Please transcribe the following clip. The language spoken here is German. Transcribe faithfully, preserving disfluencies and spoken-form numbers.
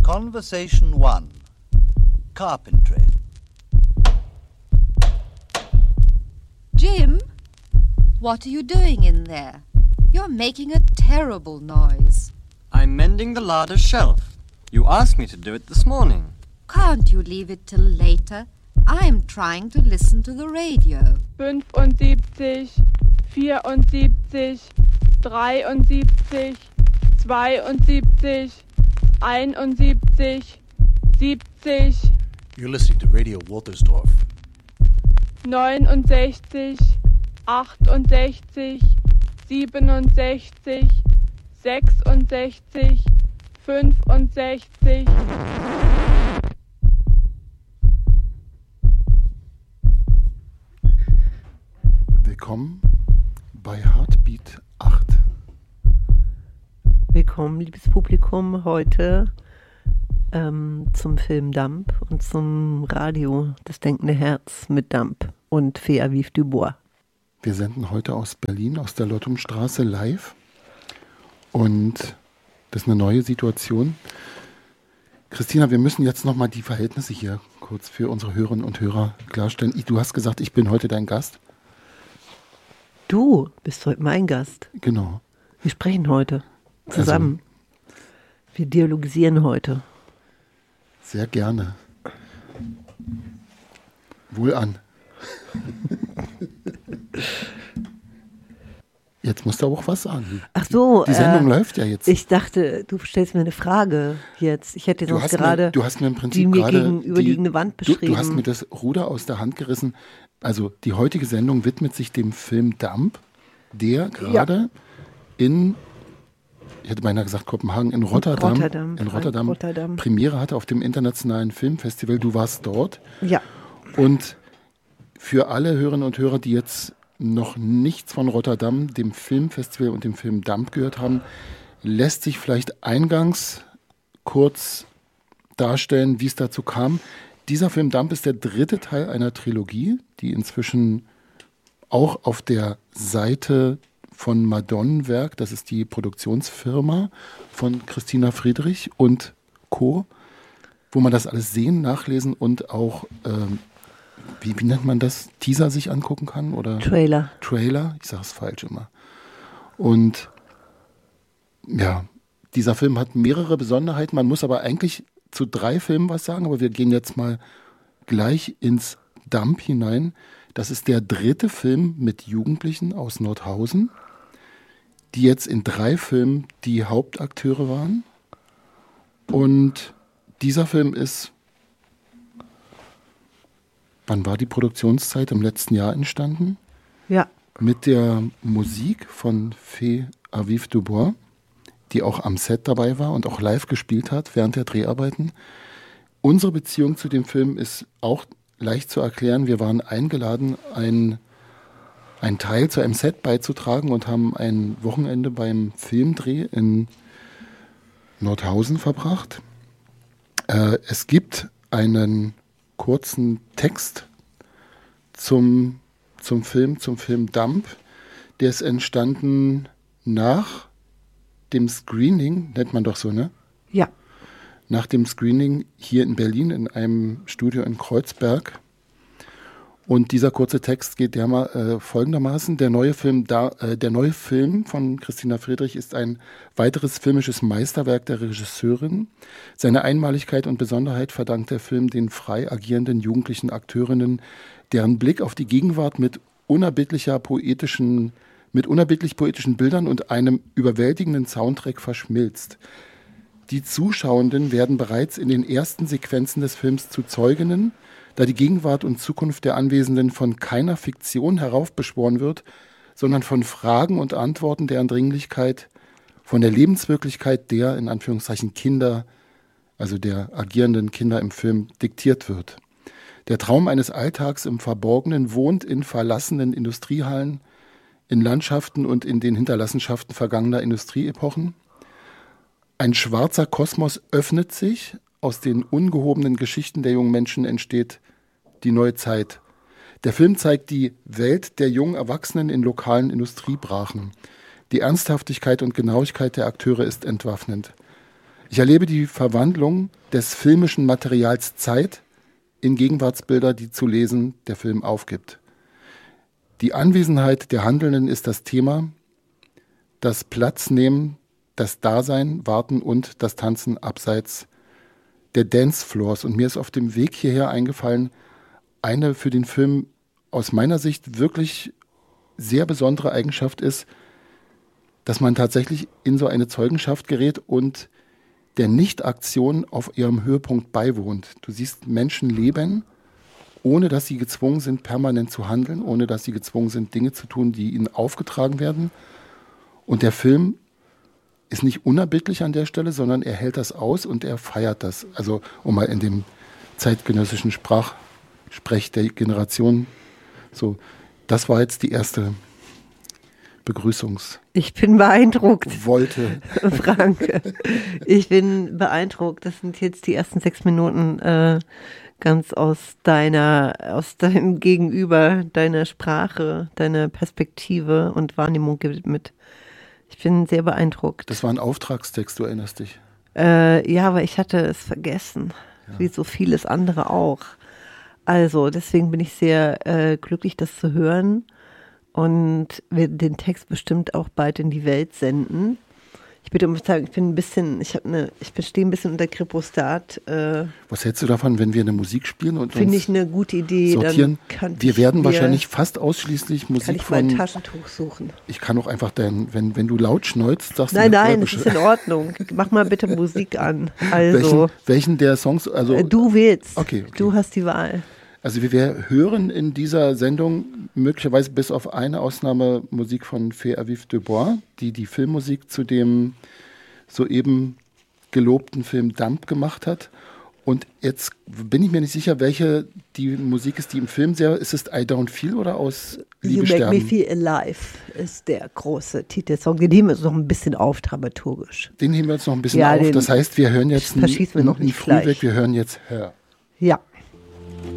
Conversation one. Carpentry. Jim, what are you doing in there? You're making a terrible noise. I'm mending the larder shelf. You asked me to do it this morning. Can't you leave it till later? I'm trying to listen to the radio. fünfundsiebzig, vierundsiebzig, dreiundsiebzig, zweiundsiebzig, einundsiebzig, siebzig. You're listening to Radio Woltersdorf. neunundsechzig, achtundsechzig, siebenundsechzig, sechsundsechzig, fünfundsechzig. Willkommen bei Heartbeat acht. Willkommen, liebes Publikum, heute ähm, zum Film Dump und zum Radio Das Denkende Herz mit Dump und Fee Aviv Dubois. Wir senden heute aus Berlin, aus der Lottumstraße live. Und das ist eine neue Situation. Christina, wir müssen jetzt nochmal die Verhältnisse hier kurz für unsere Hörerinnen und Hörer klarstellen. Du hast gesagt, ich bin heute dein Gast. Du bist heute mein Gast. Genau. Wir sprechen heute zusammen. Also, wir dialogisieren heute. Sehr gerne. Wohlan. Jetzt musst du auch was sagen. Ach so. Die Sendung äh, läuft ja jetzt. Ich dachte, du stellst mir eine Frage jetzt. Ich hätte sonst gerade mir, du hast mir im Prinzip die mir gerade gegenüberliegende die, Wand beschrieben. Du, du hast mir das Ruder aus der Hand gerissen. Also die heutige Sendung widmet sich dem Film Dump, der gerade ja. in, ich hätte beinahe gesagt Kopenhagen, in Rotterdam, Rotterdam, in Rotterdam, Rotterdam Premiere hatte auf dem Internationalen Filmfestival. Du warst dort. Ja. Und für alle Hörerinnen und Hörer, die jetzt noch nichts von Rotterdam, dem Filmfestival und dem Film Dump gehört haben, lässt sich vielleicht eingangs kurz darstellen, wie es dazu kam. Dieser Film Dump ist der dritte Teil einer Trilogie, die inzwischen auch auf der Seite von Madonnenwerk, das ist die Produktionsfirma von Christina Friedrich und Co., wo man das alles sehen, nachlesen und auch, ähm, wie, wie nennt man das, Teaser sich angucken kann? Oder Trailer. Trailer, ich sage es falsch immer. Und ja, dieser Film hat mehrere Besonderheiten, man muss aber eigentlich zu drei Filmen was sagen, aber wir gehen jetzt mal gleich ins Dump hinein. Das ist der dritte Film mit Jugendlichen aus Nordhausen, die jetzt in drei Filmen die Hauptakteure waren. Und dieser Film ist, wann war die Produktionszeit? Im letzten Jahr entstanden? Ja. Mit der Musik von Fee Aviv Dubois, die auch am Set dabei war und auch live gespielt hat während der Dreharbeiten. Unsere Beziehung zu dem Film ist auch leicht zu erklären. Wir waren eingeladen, ein, ein Teil zu einem Set beizutragen und haben ein Wochenende beim Filmdreh in Nordhausen verbracht. Äh, es gibt einen kurzen Text zum, zum Film, zum Film Dump. Der ist entstanden nach dem Screening, nennt man doch so, ne? Ja. Nach dem Screening hier in Berlin in einem Studio in Kreuzberg. Und dieser kurze Text geht derma, äh, folgendermaßen. Der neue Film, da, äh, der neue Film von Christina Friedrich ist ein weiteres filmisches Meisterwerk der Regisseurin. Seine Einmaligkeit und Besonderheit verdankt der Film den frei agierenden jugendlichen Akteurinnen, deren Blick auf die Gegenwart mit unerbittlicher poetischen mit unerbittlich poetischen Bildern und einem überwältigenden Soundtrack verschmilzt. Die Zuschauenden werden bereits in den ersten Sequenzen des Films zu Zeuginnen, da die Gegenwart und Zukunft der Anwesenden von keiner Fiktion heraufbeschworen wird, sondern von Fragen und Antworten deren Dringlichkeit, von der Lebenswirklichkeit der, in Anführungszeichen, Kinder, also der agierenden Kinder im Film, diktiert wird. Der Traum eines Alltags im Verborgenen wohnt in verlassenen Industriehallen, in Landschaften und in den Hinterlassenschaften vergangener Industrieepochen. Ein schwarzer Kosmos öffnet sich, aus den ungehobenen Geschichten der jungen Menschen entsteht die neue Zeit. Der Film zeigt die Welt der jungen Erwachsenen in lokalen Industriebrachen. Die Ernsthaftigkeit und Genauigkeit der Akteure ist entwaffnend. Ich erlebe die Verwandlung des filmischen Materials Zeit in Gegenwartsbilder, die zu lesen der Film aufgibt. Die Anwesenheit der Handelnden ist das Thema, das Platznehmen, das Dasein, Warten und das Tanzen abseits der Dancefloors. Und mir ist auf dem Weg hierher eingefallen, eine für den Film aus meiner Sicht wirklich sehr besondere Eigenschaft ist, dass man tatsächlich in so eine Zeugenschaft gerät und der Nichtaktion auf ihrem Höhepunkt beiwohnt. Du siehst Menschen leben, ohne dass sie gezwungen sind, permanent zu handeln, ohne dass sie gezwungen sind, Dinge zu tun, die ihnen aufgetragen werden. Und der Film ist nicht unerbittlich an der Stelle, sondern er hält das aus und er feiert das. Also um mal in dem zeitgenössischen Sprach, Sprech der Generation, so, das war jetzt die erste Begrüßungs. Ich bin beeindruckt. Wollte. Frank, ich bin beeindruckt. Das sind jetzt die ersten sechs Minuten äh, ganz aus deiner, aus deinem Gegenüber, deiner Sprache, deiner Perspektive und Wahrnehmung gewidmet. Ich bin sehr beeindruckt. Das war ein Auftragstext, du erinnerst dich. Äh, ja, aber ich hatte es vergessen, ja. Wie so vieles andere auch. Also deswegen bin ich sehr äh, glücklich, das zu hören. Und wir den Text bestimmt auch bald in die Welt senden. Ich bitte um Verzeihung, ich bin ein bisschen, ich habe eine, ich stehe ein bisschen unter Kripostat. Äh, Was hältst du davon, wenn wir eine Musik spielen und Finde uns ich eine gute Idee. sortieren? Dann kann wir ich werden mir, wahrscheinlich fast ausschließlich Musik kann ich von... mein Taschentuch suchen. Ich kann auch einfach dein, wenn, wenn du laut schneuzt, sagst Nein, du... nein, das ist in Ordnung. Mach mal bitte Musik an. Also, welchen, welchen der Songs... Also, äh, du wählst. Okay, okay. Du hast die Wahl. Also wir hören in dieser Sendung möglicherweise bis auf eine Ausnahme Musik von Fée Aviv Dubois, die die Filmmusik zu dem soeben gelobten Film Dump gemacht hat. Und jetzt bin ich mir nicht sicher, welche die Musik ist, die im Film sehr... Ist es I Don't Feel oder aus Liebe You sterben? Make Me Feel Alive ist der große Titelsong. Den nehmen wir uns noch ein bisschen auf, dramaturgisch. Den nehmen wir uns noch ein bisschen Ja, auf. den Das heißt, wir hören jetzt verschießen wir noch ein nicht Frühweg, gleich. wir hören jetzt Hör. Ja.